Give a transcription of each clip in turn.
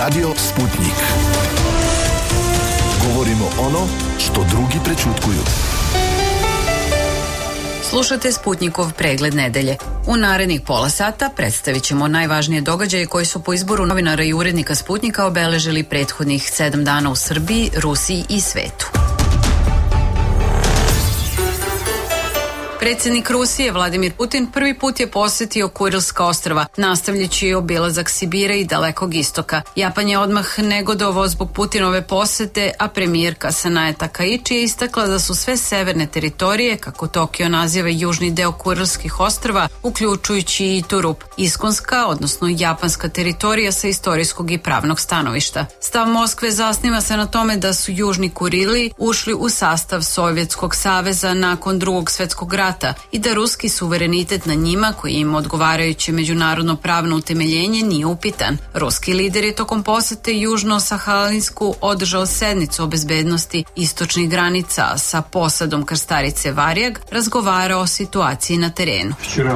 Radio Sputnik. Govorimo ono što drugi prećutkuju. Slušate Sputnikov pregled nedelje. U narednih pola sata predstavit ćemo najvažnije događaje koji su po izboru novinara i urednika Sputnika obeležili prethodnih 7 dana u Srbiji, Rusiji i svetu. Predsjednik Rusije Vladimir Putin prvi put je posetio Kurilska ostrva, nastavljajući obilazak Sibira i Dalekog istoka. Japan je odmah negodovao zbog Putinove posete, a premijerka Sanae Takaichi je istakla da su sve severne teritorije, kako Tokio naziva južni deo Kurilskih ostrva, uključujući i Turup, iskonska, odnosno japanska teritorija sa istorijskog i pravnog stanovišta. Stav Moskve zasniva se na tome da su južni Kurili ušli u sastav Sovjetskog saveza nakon Drugog svjetskog rata i da ruski suverenitet na njima, koji ima odgovarajuće međunarodno pravno utemeljenje, nije upitan. Ruski lider je tokom posete Južno-Sahalinsku održao sednicu o bezbednosti istočnih granica sa posadom krstarice Varjag, razgovarao o situaciji na terenu.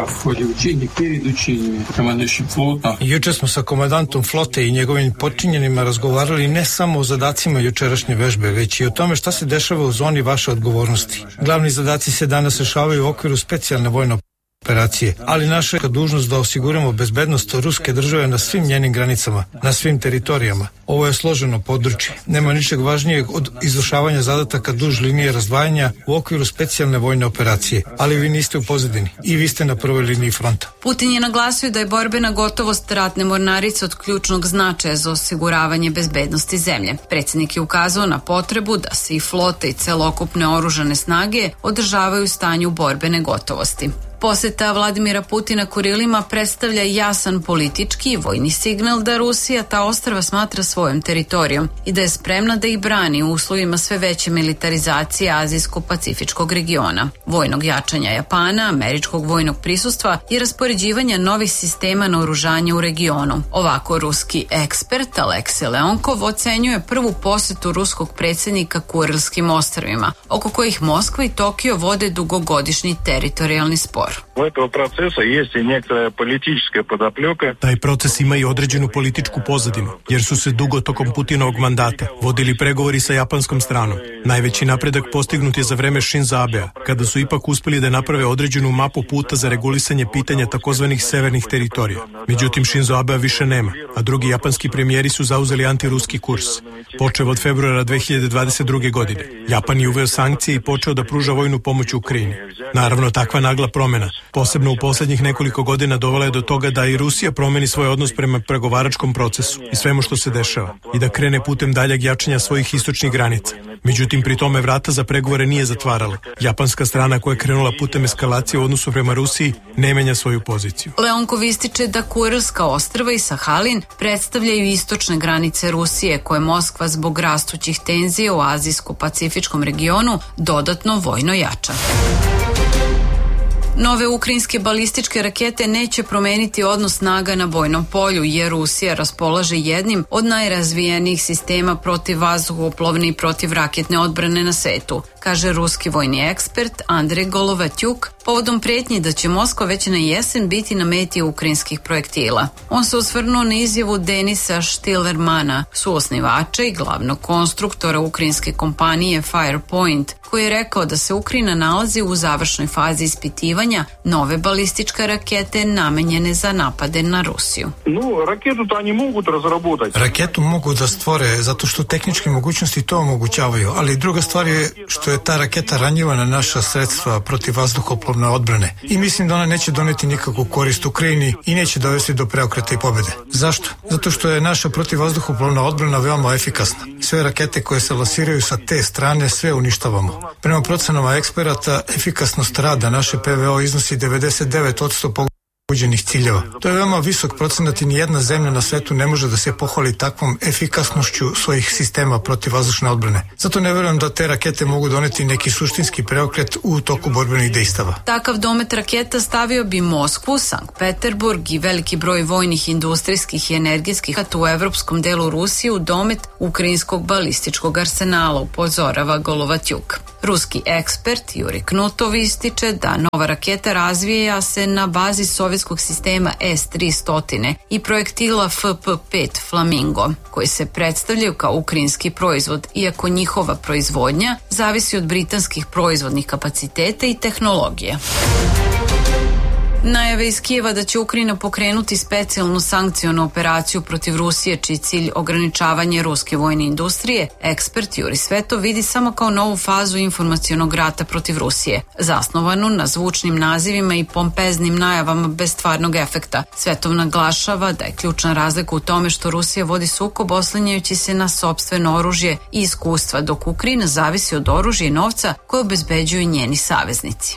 Juče smo sa komandantom flote i njegovim potčinjenima razgovarali ne samo o zadacima jučerašnje vežbe, već i o tome šta se dešava u zoni vaše odgovornosti. Glavni zadaci se danas rešavaju u okviru specijalne vojne operacije, ali naša je dužnost da osiguramo bezbednost ruske države na svim njenim granicama, na svim teritorijama. Ovo je složeno područje. Nema ničeg važnijeg od izvršavanja zadataka duž linije razdvajanja u okviru specijalne vojne operacije, ali vi niste u pozadini i vi ste na prvoj liniji fronta. Putin je naglasio da je borbena gotovost ratne mornarice od ključnog značaja za osiguravanje bezbednosti zemlje. Predsjednik je ukazao na potrebu da se i flota i celokupne oružane snage održavaju u stanju borbene gotovosti. Poseta Vladimira Putina Kurilima predstavlja jasan politički i vojni signal da Rusija ta ostrva smatra svojom teritorijom i da je spremna da ih brani u uslovima sve veće militarizacije azijsko-pacifičkog regiona, vojnog jačanja Japana, američkog vojnog prisustva i raspoređivanja novih sistema naoružanja u regionu. Ovako ruski ekspert Aleksej Leonkov ocenjuje prvu posetu ruskog predsjednika Kurilskim ostrvima, oko kojih Moskva i Tokio vode dugogodišnji teritorijalni spor. Taj proces ima i određenu političku pozadinu, jer su se dugo tokom Putinovog mandata vodili pregovori sa japanskom stranom. Najveći napredak postignut je za vreme Shinzo Abea, kada su ipak uspeli da naprave određenu mapu puta za regulisanje pitanja takozvanih severnih teritorija. Međutim, Shinzo Abea više nema, a drugi japanski premijeri su zauzeli antiruski kurs. Počev od februara 2022. godine, Japan je uveo sankcije i počeo da pruža vojnu pomoć Ukrajini. Naravno, takva nagla promjena, posebno u posljednjih nekoliko godina, dovela je do toga da i Rusija promeni svoj odnos prema pregovaračkom procesu i svemu što se dešava i da krene putem daljeg jačanja svojih istočnih granica. Međutim, pri tome vrata za pregovore nije zatvarala. Japanska strana koja je krenula putem eskalacije u odnosu prema Rusiji ne menja svoju poziciju. Leonkov ističe da Kurilska ostrva i Sahalin predstavljaju istočne granice Rusije koje Moskva zbog rastućih tenzija u azijsko-pacifičkom regionu dodatno vojno jača. Nove ukrajinske balističke rakete neće promeniti odnos snaga na bojnom polju, jer Rusija raspolaže jednim od najrazvijenijih sistema protivvazduhoplovne i protivraketne odbrane na svetu, kaže ruski vojni ekspert Andrej Golovatjuk, povodom pretnji da će Moskva već na jesen biti na meti ukrajinskih projektila. On se osvrnuo na izjavu Denisa Štillermana, suosnivača i glavnog konstruktora ukrajinske kompanije Firepoint, koji je rekao da se Ukrajina nalazi u završnoj fazi ispitivanja nove balističke rakete namenjene za napade na Rusiju. Raketu mogu da stvore zato što tehničke mogućnosti to omogućavaju, ali druga stvar je što je ta raketa ranjiva na naša sredstva protiv vazduhoplovne odbrane i mislim da ona neće doneti nikakvu korist Ukrajini i neće dovesti do preokreta i pobjede. Zašto? Zato što je naša protivvazduhoplovna odbrana veoma efikasna. Sve rakete koje se lansiraju sa te strane sve uništavamo. Prema procenama eksperata, efikasnost rada naše PVO iznosi 99% pogođenih ciljeva. To je veoma visok procenat i nijedna zemlja na svetu ne može da se pohvali takvom efikasnošću svojih sistema protivvazdušne odbrane. Zato ne verujem da te rakete mogu doneti neki suštinski preokret u toku borbenih dejstava. Takav domet raketa stavio bi Moskvu, Sankt Peterburg i veliki broj vojnih, industrijskih i energetskih u evropskom delu Rusije u domet ukrajinskog balističkog arsenala, upozorava Golovatjuk. Ruski ekspert Juri Knutov ističe da nova raketa razvija se na bazi sovjetskog sistema S-300 i projektila FP-5 Flamingo, koji se predstavljaju kao ukrajinski proizvod, iako njihova proizvodnja zavisi od britanskih proizvodnih kapaciteta i tehnologije. Najave iz Kijeva da će Ukrajina pokrenuti specijalnu sankcionu operaciju protiv Rusije, čiji cilj ograničavanje ruske vojne industrije, ekspert Juri Svetov vidi samo kao novu fazu informacionog rata protiv Rusije, zasnovanu na zvučnim nazivima i pompeznim najavama bez stvarnog efekta. Svetov naglašava da je ključna razlika u tome što Rusija vodi sukob oslanjajući se na sopstveno oružje i iskustva, dok Ukrajina zavisi od oružja i novca koje obezbeđuju njeni saveznici.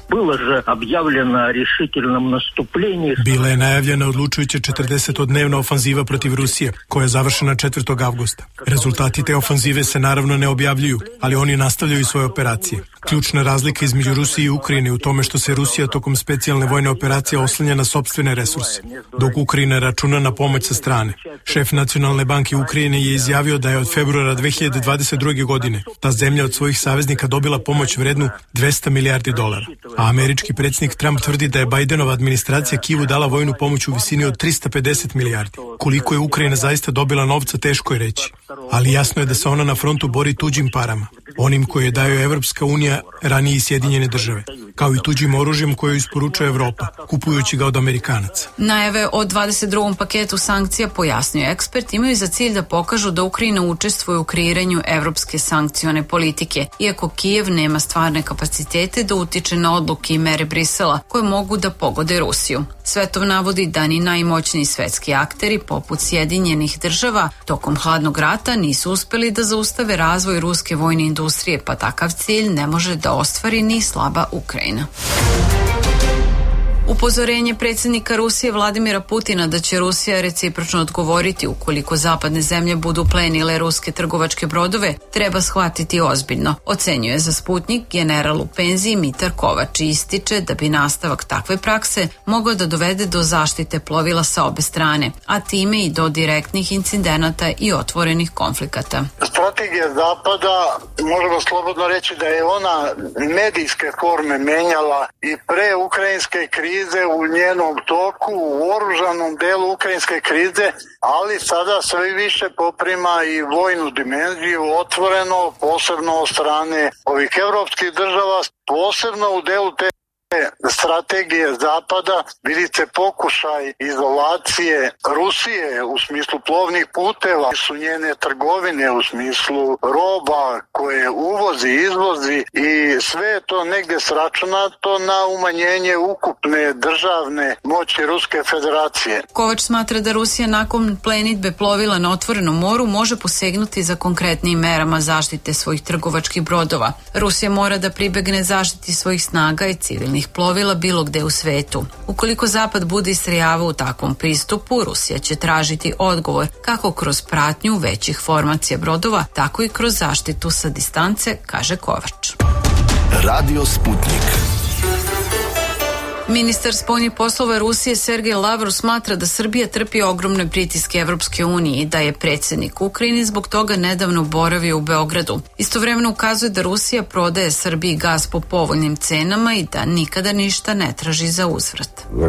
Bila je najavljena odlučujuća 40-dnevna ofanziva protiv Rusije, koja je završena 4. avgusta. Rezultati te ofanzive se naravno ne objavljuju, ali oni nastavljaju svoje operacije. Ključna razlika između Rusije i Ukrajine u tome što se Rusija tokom specijalne vojne operacije oslanja na sopstvene resurse, dok Ukrajina računa na pomoć sa strane. Šef Nacionalne banke Ukrajine je izjavio da je od februara 2022. godine ta zemlja od svojih saveznika dobila pomoć vrednu $200 milijardi, a američki predsjednik Trump tvrdi da je Bidenova administracija Kijevu dala vojnu pomoć u visini od 350 milijardi. Koliko je Ukrajina zaista dobila novca, teško je reći, ali jasno je da se ona na frontu bori tuđim parama, onim koje daju Evropska unija, ranije i Sjedinjene države, kao i tuđim oružjem koje isporučuje Evropa, kupujući ga od Amerikanaca. Najave o 22. paketu sankcija, pojasnio ekspert, imaju za cilj da pokažu da Ukrajina učestvuje u kreiranju evropske sankcione politike, iako Kijev nema stvarne kapacitete da utiče na odluke i mere Brisela koje mogu da pogode Rusiju. Svetov navodi da ni najmoćniji svetski akteri, poput Sjedinjenih država, tokom hladnog rata nisu uspeli da zaustave razvoj ruske vojne industrije, pa takav cilj ne može da ostvari ni slaba Ukrajina. Upozorenje predsjednika Rusije Vladimira Putina da će Rusija recipročno odgovoriti ukoliko zapadne zemlje budu plenile ruske trgovačke brodove treba shvatiti ozbiljno, ocenjuje za Sputnik general u penziji Mitar Kovač i ističe da bi nastavak takve prakse mogao da dovede do zaštite plovila sa obe strane, a time i do direktnih incidenata i otvorenih konflikata. Strategija Zapada, možemo slobodno reći da je ona medijske forme menjala i pre ukrajinske krize u njenom toku, u oružanom delu ukrajinske krize, ali sada sve više poprima i vojnu dimenziju otvoreno, posebno od strane ovih evropskih država, posebno u delu te strategije Zapada, vidite pokušaj izolacije Rusije u smislu plovnih puteva, su njene trgovine u smislu roba koje uvozi, izvozi i sve je to negde sračunato na umanjenje ukupne državne moći Ruske federacije. Kovač smatra da Rusija nakon plenitbe plovila na otvorenom moru može posegnuti za konkretnim merama zaštite svojih trgovačkih brodova. Rusija mora da pribegne zaštiti svojih snaga i civilnih plovila bilo gde u svetu. Ukoliko Zapad bude istrajavao u takvom pristupu, Rusija će tražiti odgovor kako kroz pratnju većih formacija brodova, tako i kroz zaštitu sa distance, kaže Kovač. Radio Sputnik. Ministar spoljnih poslova Rusije Sergej Lavrov smatra da Srbija trpi ogromne pritiske Evropske unije i da je predsjednik Ukrajine zbog toga nedavno boravio u Beogradu. Istovremeno ukazuje da Rusija prodaje Srbiji gas po povoljnim cenama i da nikada ništa ne traži za uzvrat.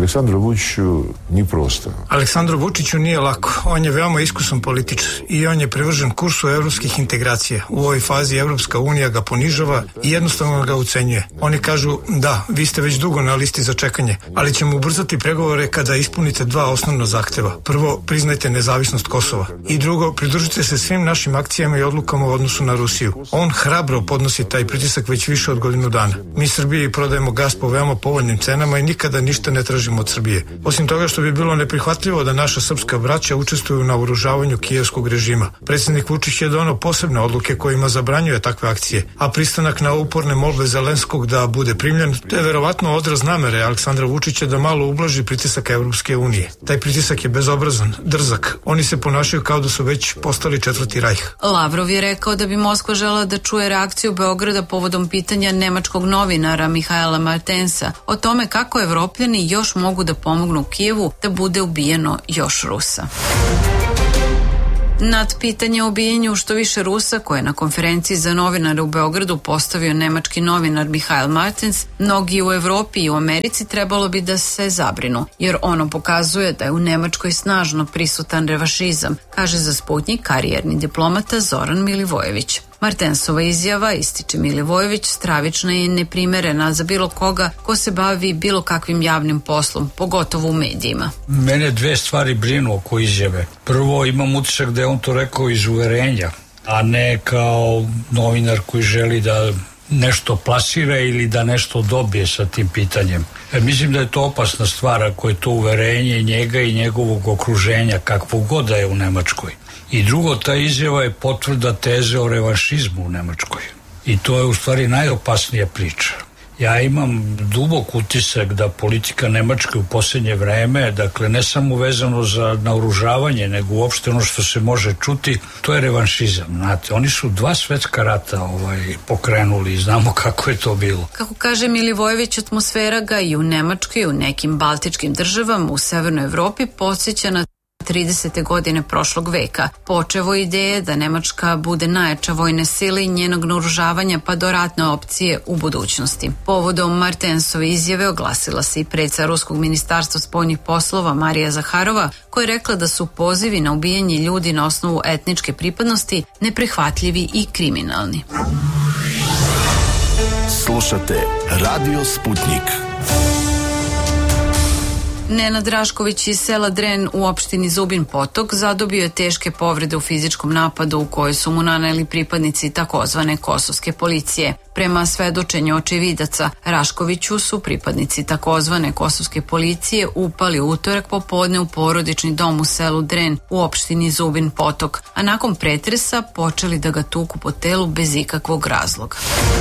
Aleksandru Vučiću nije lako. On je veoma iskusan političar i on je privržen kursu evropskih integracija. U ovoj fazi Evropska unija ga ponižava i jednostavno ga ucenjuje. Oni kažu da, vi ste već dugo na listi za čekanje, ali ćemo ubrzati pregovore kada ispunite dva osnovna zahteva. Prvo, priznajte nezavisnost Kosova i drugo, pridružite se svim našim akcijama i odlukama u odnosu na Rusiju. On hrabro podnosi taj pritisak već više od godinu dana. Mi Srbiji prodajemo gas po veoma povoljnim cenama i nikada ništa ne tražimo od Srbije. Osim toga što bi bilo neprihvatljivo da naša srpska braća učestvuju na uružavanju kijevskog režima. Predsjednik Vučić je doneo posebne odluke kojima zabranjuje takve akcije, a pristanak na uporne molbe Zelenskog da bude primljen, to je verovatno odraz namere Aleksandra Vučića da malo ublaži pritisak Evropske unije. Taj pritisak je bezobrazan, drzak. Oni se ponašaju kao da su već postali četvrti rajh. Lavrov je rekao da bi Moskva želela da čuje reakciju Beograda povodom pitanja nemačkog novinara Mihaela Martensa o tome kako Evropljani još mogu da pomognu Kijevu da bude ubijeno još Rusa. Nad pitanje o ubijenju što više Rusa, koje je na konferenciji za novinare u Beogradu postavio nemački novinar Michael Martens, mnogi u Evropi i u Americi trebalo bi da se zabrinu, jer ono pokazuje da je u Nemačkoj snažno prisutan revanšizam, kaže za Sputnik karijerni diplomata Zoran Milivojević. Martensova izjava, ističe Milivojević, stravična i neprimerena za bilo koga ko se bavi bilo kakvim javnim poslom, pogotovo u medijima. Mene dve stvari brinu oko izjave. Prvo, imam utisak da je on to rekao iz uverenja, a ne kao novinar koji želi da nešto plasira ili da nešto dobije sa tim pitanjem. Mislim da je to opasna stvar ako je to uverenje njega i njegovog okruženja, kakvo god da je u Nemačkoj. I drugo, ta izjava je potvrda teze o revanšizmu u Nemačkoj. I to je u stvari najopasnija priča. Ja imam dubok utisak da politika Nemačke u posljednje vreme, dakle ne samo vezano za naoružavanje, nego uopšte ono što se može čuti, to je revanšizam. Znate, oni su 2 svetska rata pokrenuli i znamo kako je to bilo. Kako kaže Milivojević, atmosfera ga i u Nemačkoj i u nekim baltičkim državama u Severnoj Evropi podsjeća na 30. godine prošlog veka, počevo ideje da Nemačka bude najjača vojne sile i njenog naoružavanja pa do ratne opcije u budućnosti. Povodom Martensove izjave oglasila se i predsjednica Ruskog ministarstva spoljnih poslova Marija Zaharova, koja je rekla da su pozivi na ubijanje ljudi na osnovu etničke pripadnosti neprihvatljivi i kriminalni. Slušate Radio Sputnik. Nenad Rašković iz sela Dren u opštini Zubin Potok zadobio je teške povrede u fizičkom napadu u kojoj su mu naneli pripadnici takozvane kosovske policije. Prema svedočenju očevidaca, Raškoviću su pripadnici takozvane kosovske policije upali u utorak popodne u porodični dom u selu Dren u opštini Zubin Potok, a nakon pretresa počeli da ga tuku po telu bez ikakvog razloga.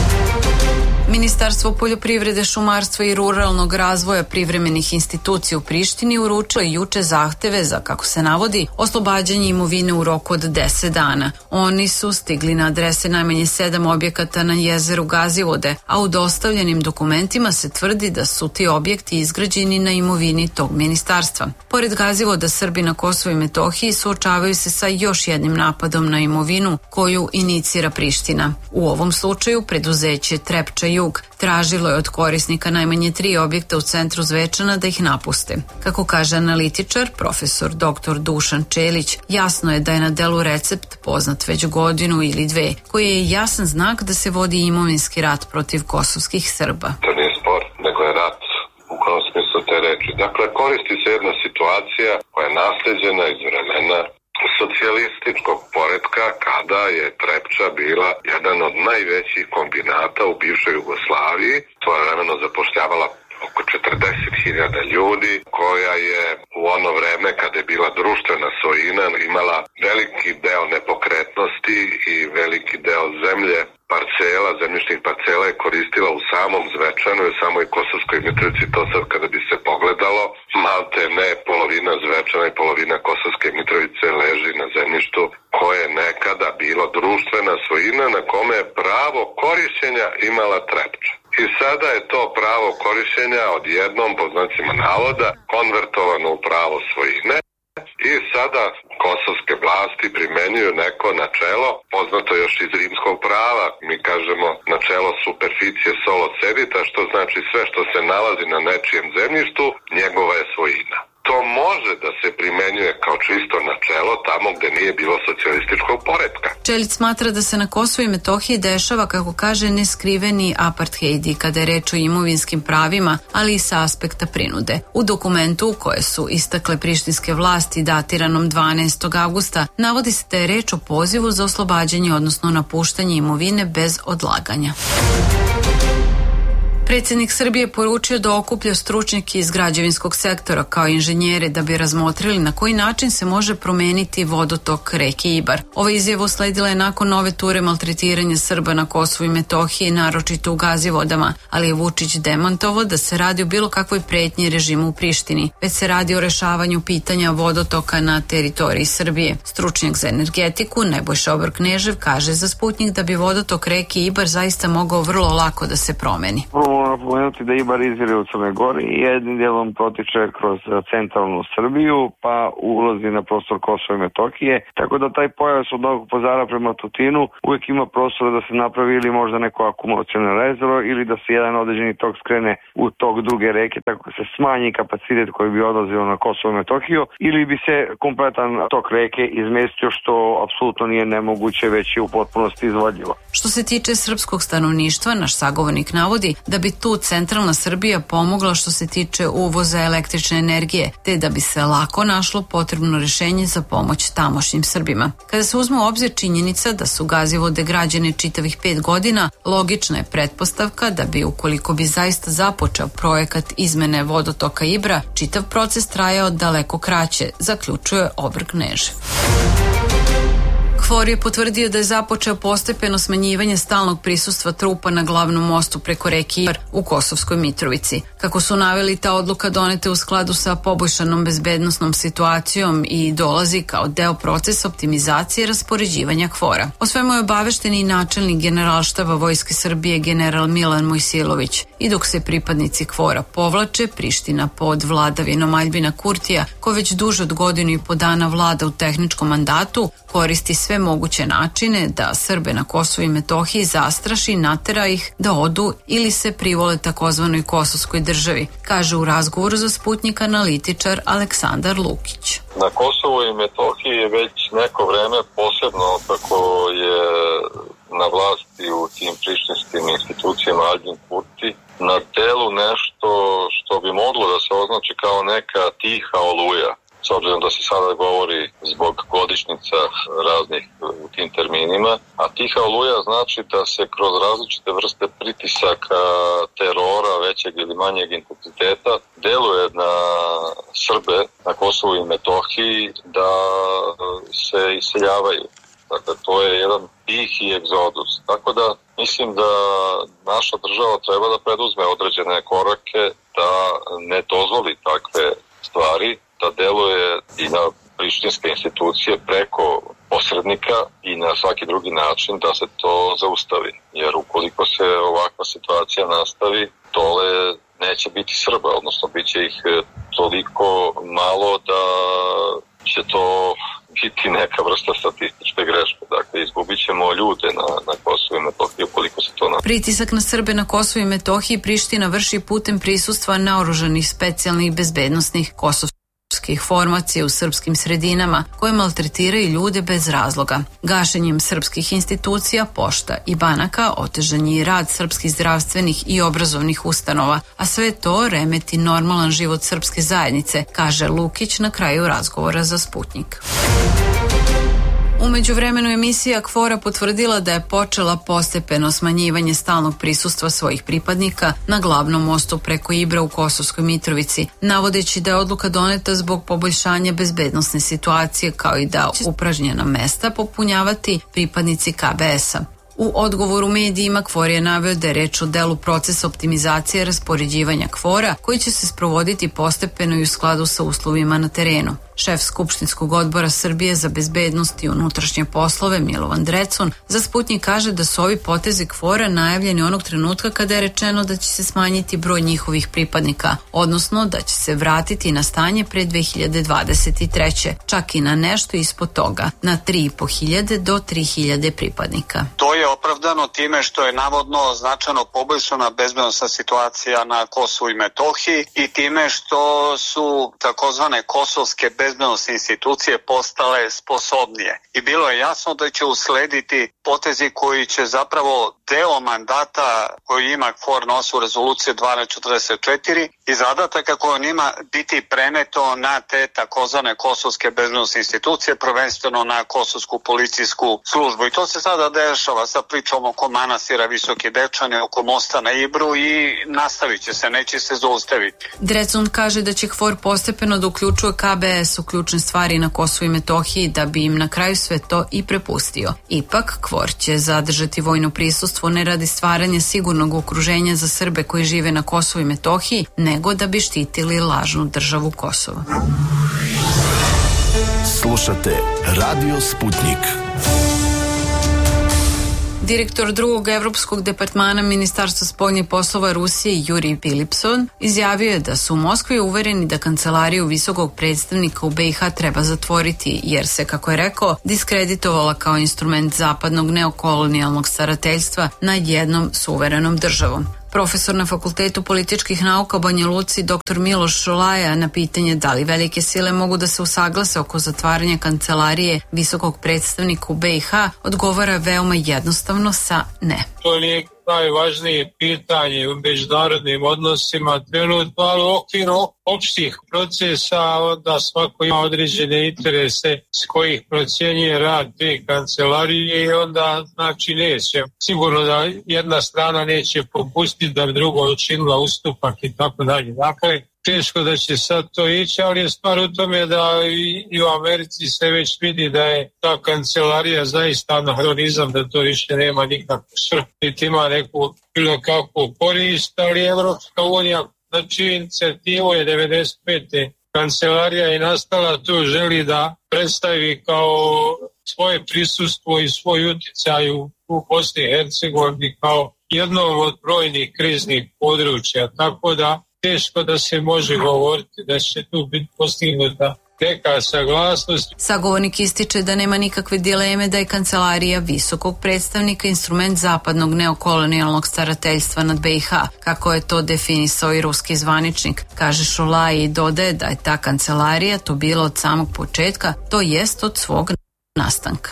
Ministarstvo poljoprivrede, šumarstva i ruralnog razvoja privremenih institucija u Prištini uručilo je juče zahteve za, kako se navodi, oslobađanje imovine u roku od 10 dana. Oni su stigli na adrese najmanje 7 objekata na jezeru Gazivode, a u dostavljenim dokumentima se tvrdi da su ti objekti izgrađeni na imovini tog ministarstva. Pored Gazivoda, Srbi na Kosovu i Metohiji suočavaju se sa još jednim napadom na imovinu koju inicira Priština. U ovom slučaju preduzeće Trepča Jug tražilo je od korisnika najmanje 3 objekta u centru Zvečana da ih napuste. Kako kaže analitičar, profesor dr. Dušan Čelić, jasno je da je na delu recept poznat već godinu ili 2, koji je jasan znak da se vodi imovinski rat protiv kosovskih Srba. To nije spor, nego je rat u kom smislu te reči. Dakle, koristi se jedna situacija koja je nasleđena iz vremena socijalističkog poretka kada je Trepča bila jedan od najvećih kombinata u bivšoj Jugoslaviji. Svojevremeno zapošljavala oko 40.000 ljudi, koja je u ono vreme kada je bila društvena svojina imala veliki deo nepokretnosti i veliki deo zemlje, zemljišnih parcela je koristila u samom Zvečanu i u samoj Kosovskoj Mitrovici. To sad kada bi se pogledalo, malte ne polovina Zvečana i polovina Kosovske Mitrovice leži na zemljištu koje je nekada bilo društvena svojina na kome je pravo korišćenja imala Trepča. I sada je to pravo korišćenja odjednom, po znacima navoda, konvertovano u pravo svojine. I sada kosovske vlasti primenjuju neko načelo, poznato još iz rimskog prava, mi kažemo načelo superficie solo cedita, što znači sve što se nalazi na nečijem zemljištu, njegova je svojina. To može da se primenjuje kao čisto načelo tamo gde nije bilo socijalističkog poretka. Čelić smatra da se na Kosovu i Metohiji dešava, kako kaže, neskriveni apartheid kada je reč o imovinskim pravima, ali i sa aspekta prinude. U dokumentu koje su istakle prištinske vlasti datiranom 12. avgusta navodi se da je reč o pozivu za oslobađanje, odnosno napuštanje imovine bez odlaganja. Predsjednik Srbije poručio da okuplja stručnjake iz građevinskog sektora kao inženjere da bi razmotrili na koji način se može promeniti vodotok reke Ibar. Ova izjava usledila je nakon nove ture maltretiranja Srba na Kosovu i Metohiji, naročito u Gazivodama, ali je Vučić demantovao da se radi o bilo kakvoj pretnji režimu u Prištini, već se radi o rešavanju pitanja vodotoka na teritoriji Srbije. Stručnjak za energetiku Nebojša Obor-Knežev kaže za Sputnik da bi vodotok reke Ibar zaista mogao vrlo lako da se promeni. moramo napomenuti da Ibar izvire u Crnoj Gori i jednim dijelom protiče kroz centralnu Srbiju, pa ulazi na prostor Kosova i Metohije, tako da taj pojas od Novog Pazara prema Tutinu uvijek ima prostora da se napravi ili možda neko akumulacione rezervo ili da se jedan određeni tok skrene u tok druge reke, tako se smanji kapacitet koji bi odlazio na Kosovo i Metohiju ili bi se kompletan tok reke izmestio, što apsolutno nije nemoguće, već je u potpunosti izvodljivo. Što se tiče srpskog stanovništva, naš sagovornik navodi da bi tu centralna Srbija pomogla što se tiče uvoza električne energije, te da bi se lako našlo potrebno rešenje za pomoć tamošnjim Srbima. Kada se uzme u obzir činjenica da su Gazivode građene čitavih 5 godina, logična je pretpostavka da bi, ukoliko bi zaista započeo projekat izmene vodotoka Ibra, čitav proces trajao daleko kraće, zaključuje Obrg Nežev. KFOR je potvrdio da je započeo postepeno smanjivanje stalnog prisustva trupa na glavnom mostu preko reke Ibar u Kosovskoj Mitrovici. Kako su naveli, ta odluka donete u skladu sa poboljšanom bezbednosnom situacijom i dolazi kao deo procesa optimizacije raspoređivanja KFOR-a. O svemu je obavešten i načelnik Generalštaba Vojske Srbije general Milan Mojsilović. I dok se pripadnici KFOR-a povlače, Priština pod vladavinom Aljbina Kurtija, ko već duže od godinu i po dana vlada u tehničkom mandatu, koristi sve moguće načine da Srbe na Kosovu i Metohiji zastraši, natera ih da odu ili se privole takozvanoj kosovskoj državi, kaže u razgovoru za Sputnik analitičar Aleksandar Lukić. Na Kosovu i Metohiji je već neko vreme, posebno kako je na vlasti u tim prištinskim institucijama Aljbin Kurti, na delu nešto što bi moglo da se označi kao neka tiha oluja. S obzirom da se sada govori zbog godišnjica raznih u tim terminima, a tiha oluja znači da se kroz različite vrste pritisaka, terora većeg ili manjeg intenziteta deluje na Srbe na Kosovu i Metohiji da se iseljavaju. Dakle, to je jedan tihi egzodus. Tako da mislim da naša država treba da preduzme određene korake da ne dozvoli takve stvari, da deluje i na prištinske institucije preko posrednika i na svaki drugi način da se to zaustavi. Jer ukoliko se ovakva situacija nastavi, dole neće biti Srba, odnosno bit će ih toliko malo da će to biti neka vrsta statističke greške. Dakle, izgubit ćemo ljude na Kosovu i Metohiji ukoliko se to nastavi. Pritisak na Srbe na Kosovu i Metohiji Priština vrši putem prisustva naoružanih specijalnih bezbednosnih kosovskih formacije u srpskim sredinama koje maltretiraju ljude bez razloga. Gašenjem srpskih institucija, pošta i banaka otežan je i rad srpskih zdravstvenih i obrazovnih ustanova, a sve to remeti normalan život srpske zajednice, kaže Lukić na kraju razgovora za Sputnik. U međuvremenu emisija KFOR-a potvrdila da je počela postepeno smanjivanje stalnog prisustva svojih pripadnika na glavnom mostu preko Ibra u Kosovskoj Mitrovici, navodeći da je odluka doneta zbog poboljšanja bezbednosne situacije kao i da upražnjena mesta popunjavati pripadnici KBS-a. U odgovoru medijima KFOR je naveo da je reč o delu procesa optimizacije raspoređivanja KFOR-a koji će se sprovoditi postepeno i u skladu sa uslovima na terenu. Šef Skupštinskog odbora Srbije za bezbednost i unutrašnje poslove Milovan Drecun za Sputnik kaže da su ovi potezi KFOR-a najavljeni onog trenutka kada je rečeno da će se smanjiti broj njihovih pripadnika, odnosno da će se vratiti na stanje pre 2023. Čak i na nešto ispod toga, na 3.500 do 3.000 pripadnika. To je opravdano time što je navodno značajno poboljšana bezbednosna situacija na Kosovu i Metohiji i time što su takozvane kosovske bezbednosne institucije postale sposobnije. I bilo je jasno da će uslediti potezi koji će zapravo deo mandata koji ima KFOR na osnovu rezolucije 1244 i zadataka koje on ima biti preneto na te takozvane kosovske bezbednosne institucije, prvenstveno na kosovsku policijsku službu. I to se sada dešava sa pričom oko manastira Visoki Dečani, oko mosta na Ibru i nastavit će se, neće se zaustaviti. Drecun kaže da će KFOR postepeno da uključuje KBS u ključne stvari na Kosovu i Metohiji da bi im na kraju sve to i prepustio. Ipak, KFOR će zadržati vojno prisustvo ne radi stvaranja sigurnog okruženja za Srbe koji žive na Kosovu i Metohiji, nego da bi štitili lažnu državu Kosova. Slušate Radio Sputnik. Direktor drugog evropskog departmana Ministarstva spoljnih poslova Rusije Jurij Pilipson izjavio je da su u Moskvi uvereni da kancelariju visokog predstavnika u BiH treba zatvoriti, jer se, kako je rekao, diskreditovala kao instrument zapadnog neokolonijalnog starateljstva nad jednom suverenom državom. Profesor na Fakultetu političkih nauka u Banja Luci dr. Miloš Šolaja na pitanje da li velike sile mogu da se usaglase oko zatvaranja kancelarije visokog predstavnika u BiH odgovara veoma jednostavno sa ne. To nije najvažnije pitanje u međunarodnim odnosima trenutno, ali u okviru opštih procesa onda svako ima određene interese s kojih procjenjuje rad te kancelarije i onda znači neće. Sigurno da jedna strana neće popustiti da bi druga učinila ustupak i tako dalje. Dakle, teško da će sad to ići, ali je stvar u tome da i u Americi se već vidi da je ta kancelarija zaista anahronizam, da to više nema nikakvu svrhu, niti ima neku bilo kakvu korist, ali Evropska unija na čiju inicijativu je 95. kancelarija je nastala, tu želi da predstavi kao svoje prisustvo i svoj utjecaj u Bosni i Hercegovini kao jednom od brojnih kriznih područja, tako da teško da se može govoriti da će tu biti postignuta neka saglasnost. Sagovornik ističe da nema nikakve dileme da je kancelarija visokog predstavnika instrument zapadnog neokolonijalnog starateljstva nad BiH, kako je to definisao i ruski zvaničnik. Kaže Šolaj i dodaje da je ta kancelarija to bila od samog početka, to jest od svog nastanka.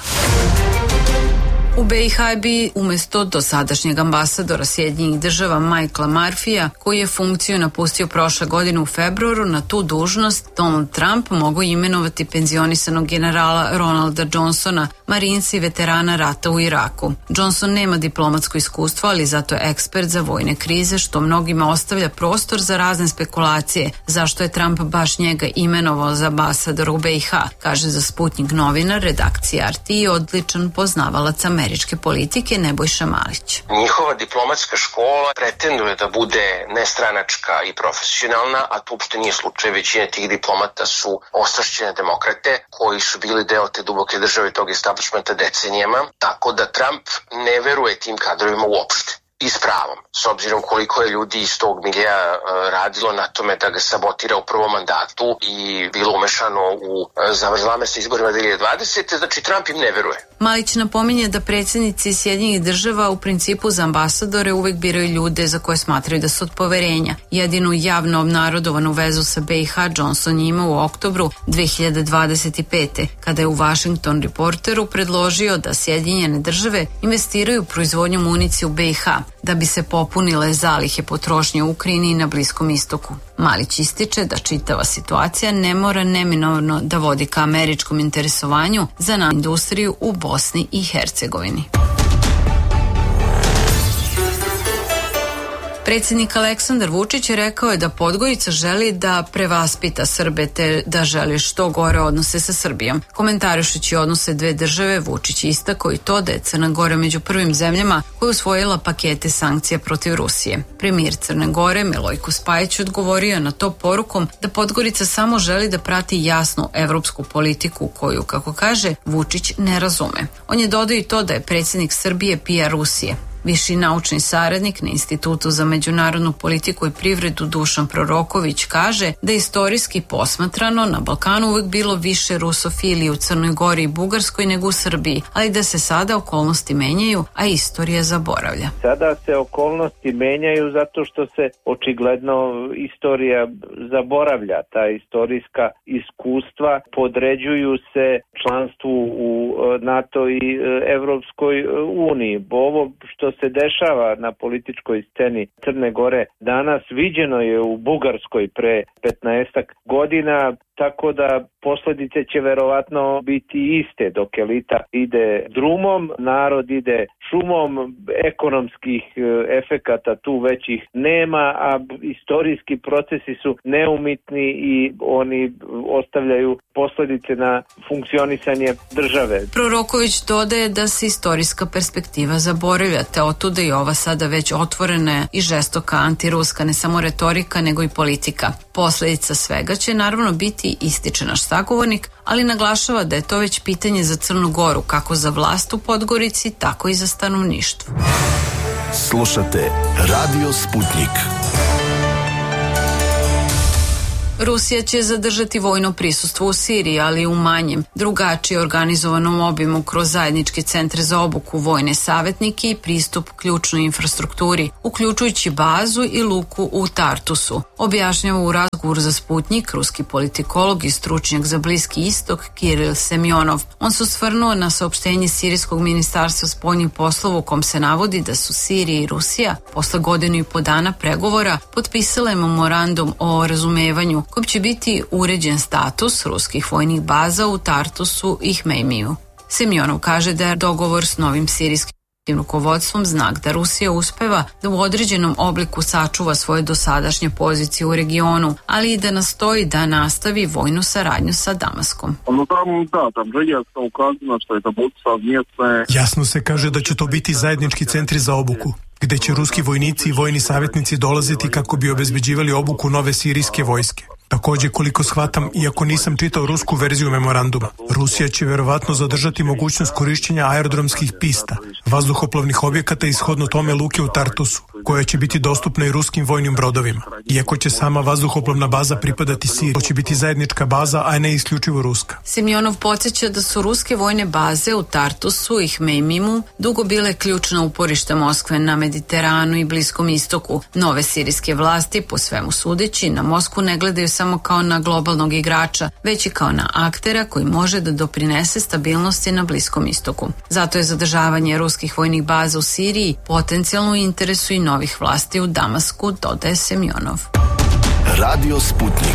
U BiH bi umjesto dosadašnjeg ambasadora Sjedinjenih država Michaela Murphyja, koji je funkciju napustio prošle godine u februaru, na tu dužnost Donald Trump mogu imenovati penzionisanog generala Ronalda Johnsona, marinca i veterana rata u Iraku. Johnson nema diplomatsko iskustvo, ali zato je ekspert za vojne krize, što mnogima ostavlja prostor za razne spekulacije zašto je Trump baš njega imenovao za ambasadora u BiH, kaže za Sputnik novinar redakcije RT i odličan poznavalac američke politike Nebojša Malić. Njihova diplomatska škola pretenduje da bude nestranačka i profesionalna, a to uopšte nije slučaj. Većina tih diplomata su ostrašćene demokrate koji su bili deo te duboke države i tog establishmenta decenijama, tako da Trump ne veruje tim kadrovima uopšte. I s pravom, s obzirom koliko je ljudi iz tog milija radilo na tome da ga sabotira u prvom mandatu i bilo umešano u zavrzlame sa izborima 2020. Znači Trump im ne veruje. Malić napominje da predsjednici Sjedinjenih država u principu za ambasadore uvek biraju ljude za koje smatraju da su od poverenja. Jedinu javno obnarodovanu vezu sa BiH Johnson je imao u oktobru 2025. kada je u Washington Reporteru predložio da Sjedinjene države investiraju u proizvodnju municije u BiH da bi se popunile zalihe potrošnje u Ukrajini i na Bliskom istoku. Malić ističe da čitava situacija ne mora neminovno da vodi ka američkom interesovanju za industriju u Bosni i Hercegovini. Predsjednik Aleksandar Vučić rekao je da Podgorica želi da prevaspita Srbe te da želi što gore odnose sa Srbijom. Komentarišući odnose dve države, Vučić istakao i to da je Crna Gora među prvim zemljama koja je usvojila pakete sankcija protiv Rusije. Premijer Crne Gore Milojko Spajić odgovorio na to porukom da Podgorica samo želi da prati jasnu evropsku politiku koju, kako kaže, Vučić ne razume. On je dodao i to da je predsjednik Srbije PR Rusije. Viši naučni saradnik na Institutu za međunarodnu politiku i privredu Dušan Proroković kaže da istorijski posmatrano na Balkanu uvek bilo više rusofilije u Crnoj Gori i Bugarskoj nego u Srbiji, ali da se sada okolnosti menjaju, a istorija zaboravlja. Sada se okolnosti menjaju zato što se očigledno istorija zaboravlja. Ta istorijska iskustva podređuju se članstvu u NATO i Evropskoj uniji. Ovo što se dešava na političkoj sceni Crne Gore danas viđeno je u Bugarskoj pre 15 godina, tako da posljedice će verovatno biti iste. Dok elita ide drumom, narod ide šumom, ekonomskih efekata tu većih nema, a istorijski procesi su neumitni i oni ostavljaju posljedice na funkcionisanje države. Proroković dodaje da se istorijska perspektiva zaboravlja, te otuda i ova sada već otvorena i žestoka antiruska, ne samo retorika nego i politika. Posljedica svega će naravno biti, ističe naš sagovornik, ali naglašava da je to već pitanje za Crnu Goru, kako za vlast u Podgorici, tako i za stanovništvo. Slušate Radio Sputnik. Rusija će zadržati vojno prisustvo u Siriji, ali u manjem, drugačije organizovanom obimu kroz zajedničke centre za obuku, vojne savjetnike i pristup ključnoj infrastrukturi, uključujući bazu i luku u Tartusu, objašnjava u razgovoru za Sputnik ruski politikolog i stručnjak za Bliski istok Kiril Semjonov. On se osvrnuo na saopštenje Sirijskog ministarstva spoljnih poslova u kom se navodi da su Sirija i Rusija posle godinu i po dana pregovora potpisale memorandum o razumevanju kojim će biti uređen status ruskih vojnih baza u Tartusu i Hmeimiju. Semjonov kaže da je dogovor s novim sirijskim rukovodstvom znak da Rusija uspeva da u određenom obliku sačuva svoje dosadašnje pozicije u regionu, ali i da nastoji da nastavi vojnu saradnju sa Damaskom. Jasno se kaže da će to biti zajednički centri za obuku, gde će ruski vojnici i vojni savjetnici dolaziti kako bi obezbeđivali obuku nove sirijske vojske. Takođe, koliko shvatam, iako nisam čitao rusku verziju memoranduma, Rusija će verovatno zadržati mogućnost korišćenja aerodromskih pista, vazduhoplovnih objekata i shodno tome luke u Tartusu, koja će biti dostupna i ruskim vojnim brodovima. Iako će sama vazduhoplovna baza pripadati Siriji, to će biti zajednička baza, a ne isključivo ruska. Semjonov podsjeća da su ruske vojne baze u Tartusu i Hmeimimu dugo bile ključna uporišta Moskve na Mediteranu i Bliskom istoku. Nove sirijske vlasti, po svemu sudeći, na Moskvu ne gledaju samo kao na globalnog igrača, već i kao na aktera koji može da doprinese stabilnosti na Bliskom istoku. Zato je zadržavanje ruskih vojnih baza u Siriji potencijalno u interesu i novih vlasti u Damasku, dodaje Semjonov. Radio Sputnik.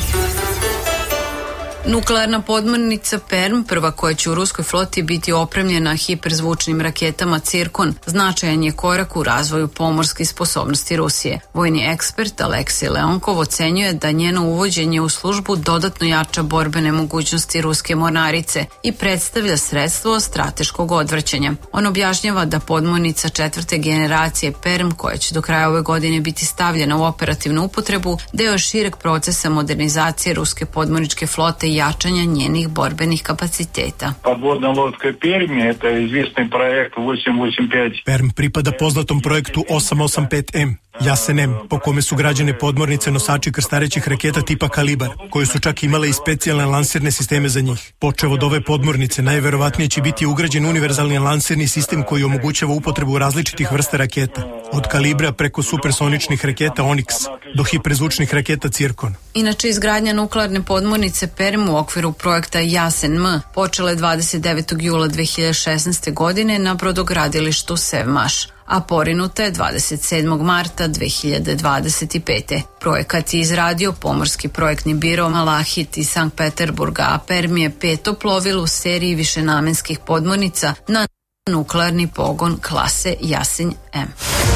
Nuklearna podmornica Perm, prva koja će u ruskoj floti biti opremljena hiperzvučnim raketama Cirkon, značajan je korak u razvoju pomorskih sposobnosti Rusije. Vojni ekspert Aleksij Leonkov ocenjuje da njeno uvođenje u službu dodatno jača borbene mogućnosti ruske mornarice i predstavlja sredstvo strateškog odvraćanja. On objašnjava da podmornica 4. generacije Perm, koja će do kraja ove godine biti stavljena u operativnu upotrebu, deo je šireg procesa modernizacije ruske podmorničke flote i jačanja njenih borbenih kapaciteta. Podvodna lodka Permi, to je izvjesni projekt 885. Perm pripada poznatom projektu 885M, Jasen-M, po kome su građene podmornice nosači krstarećih raketa tipa Kalibar, koje su čak imale i specijalne lansirne sisteme za njih. Počev od ove podmornice, najverovatnije će biti ugrađen univerzalni lansirni sistem koji omogućava upotrebu različitih vrsta raketa, od kalibra preko supersoničnih raketa Onyx do hiperzvučnih raketa Cirkon. Inače, izgradnja nuklearne podmornice Perm u okviru projekta Jasen-M počela je 29. jula 2016. godine na brodogradilištu Sevmaš, a porinuta je 27. marta 2025. Projekat je izradio Pomorski projektni biro Malahit iz Sankt Peterburga, a Perm je 5. plovilo u seriji višenamenskih podmornica na nuklearni pogon klase Jasen-M.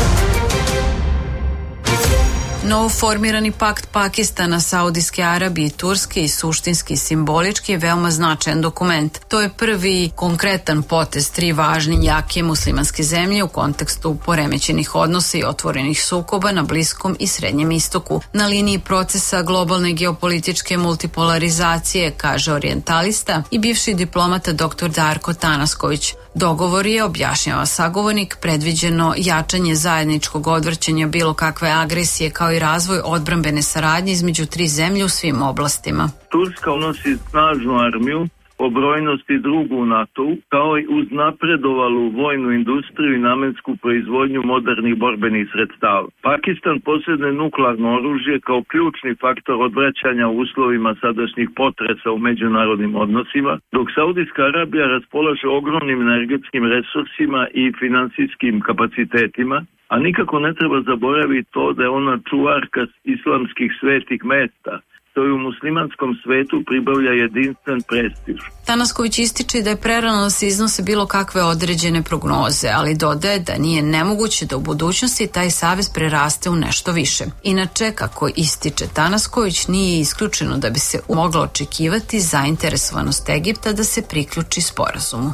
Novoformirani pakt Pakistana, Saudijske Arabije i Turske i suštinski simbolički je veoma značajan dokument. To je prvi konkretan potez tri važne jake muslimanske zemlje u kontekstu poremećenih odnosa i otvorenih sukoba na Bliskom i Srednjem istoku. Na liniji procesa globalne geopolitičke multipolarizacije, kaže orijentalista i bivši diplomata dr. Darko Tanasković. Dogovor je, objašnjava sagovornik, predviđeno jačanje zajedničkog odvrćanja bilo kakve agresije kao i razvoj odbrambene saradnje između tri zemlje u svim oblastima. Turska unosi snažnu armiju, po brojnosti drugu u NATO-u, kao i uz napredovalu vojnu industriju i namensku proizvodnju modernih borbenih sredstava. Pakistan posjeduje nuklearno oružje kao ključni faktor odvraćanja u uslovima sadašnjih potresa u međunarodnim odnosima, dok Saudijska Arabija raspolaže ogromnim energetskim resursima i finansijskim kapacitetima, a nikako ne treba zaboraviti to da je ona čuvarka islamskih svetih mesta, to je u muslimanskom svetu pribavlja jedinstven prestiž. Tanasković ističe da je prerano da se iznose bilo kakve određene prognoze, ali dodaje da nije nemoguće da u budućnosti taj savez preraste u nešto više. Inače, kako ističe Tanasković, nije isključeno da bi se moglo očekivati zainteresovanost Egipta da se priključi sporazumu.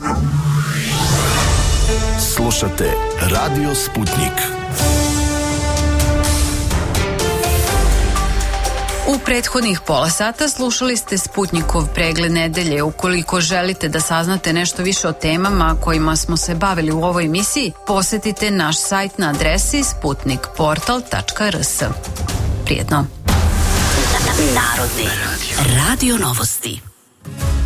Slušate Radio Sputnik. U prethodnih pola sata slušali ste Sputnikov pregled nedelje. Ukoliko želite da saznate nešto više o temama kojima smo se bavili u ovoj emisiji, posetite naš sajt na adresi sputnikportal.rs. Prijetno. Narodni radio novosti.